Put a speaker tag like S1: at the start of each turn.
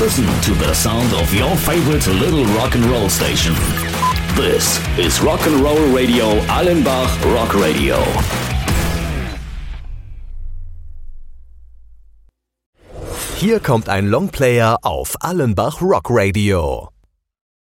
S1: Listen to the sound of your favorite little rock and roll station. This is Rock and Roll Radio Allenbach Rock Radio.
S2: Hier kommt ein Longplayer auf Allenbach Rock Radio.